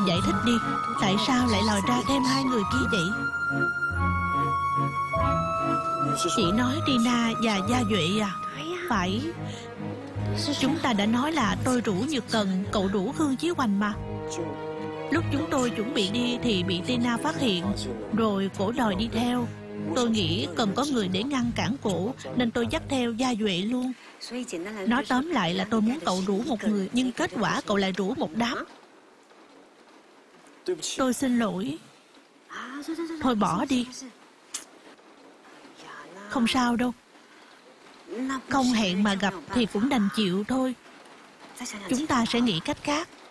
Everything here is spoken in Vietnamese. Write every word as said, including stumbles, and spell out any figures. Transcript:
Cậu giải thích đi, tại sao lại lòi ra thêm hai người kia vậy? Chị nói Tina và Gia Duệ à? Phải. Chúng ta đã nói là tôi rủ Nhược Cần, cậu rủ Hương Chí Hoành mà. Lúc chúng tôi chuẩn bị đi thì bị Tina phát hiện, rồi cổ đòi đi theo. Tôi nghĩ cần có người để ngăn cản cổ, nên tôi dắt theo Gia Duệ luôn. Nói tóm lại là tôi muốn cậu rủ một người, nhưng kết quả cậu lại rủ một đám. Tôi xin lỗi. Thôi bỏ đi. Không sao đâu. Không hẹn mà gặp thì cũng đành chịu thôi. Chúng ta sẽ nghĩ cách khác.